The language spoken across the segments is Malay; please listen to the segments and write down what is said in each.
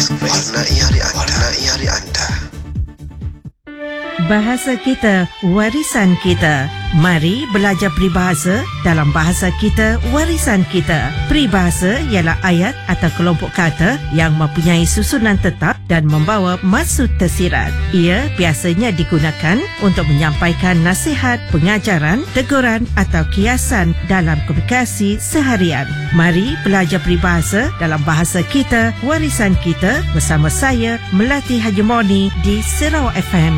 Warnai hari anda. Bahasa kita, warisan kita. Mari belajar peribahasa dalam bahasa kita, warisan kita. Peribahasa ialah ayat atau kelompok kata yang mempunyai susunan tetap dan membawa maksud tersirat. Ia biasanya digunakan untuk menyampaikan nasihat, pengajaran, teguran atau kiasan dalam komunikasi seharian. Mari belajar peribahasa dalam bahasa kita, warisan kita bersama saya, Melati Haji Moni di Sarawak FM.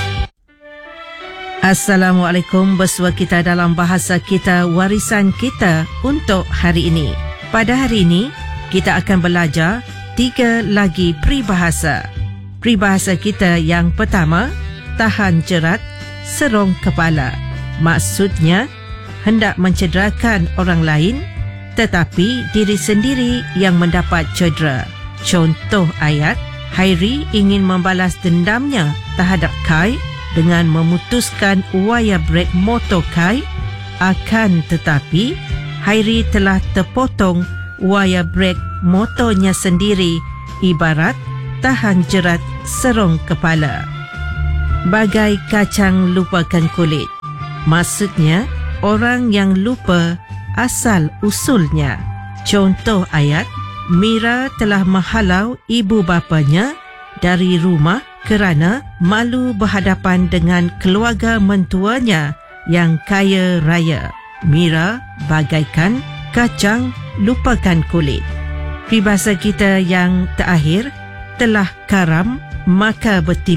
Assalamualaikum, bersua kita dalam bahasa kita, warisan kita untuk hari ini. Pada hari ini, kita akan belajar 3 lagi peribahasa. Peribahasa kita yang pertama, tahan jerat, serong kepala. Maksudnya, hendak mencederakan orang lain, tetapi diri sendiri yang mendapat cedera. Contoh ayat, Hairi ingin membalas dendamnya terhadap Kai dengan memutuskan wayar brek motor Kai, akan tetapi Hairi telah terpotong wayar brek motornya sendiri, ibarat tahan jerat serong kepala. Bagai kacang lupakan kulit. Maksudnya, orang yang lupa asal usulnya. Contoh ayat, Mira telah menghalau ibu bapanya dari rumah kerana malu berhadapan dengan keluarga mentuanya yang kaya raya. Mira bagaikan kacang lupakan kulit. Peribahasa kita yang terakhir, telah karam maka bertimbang.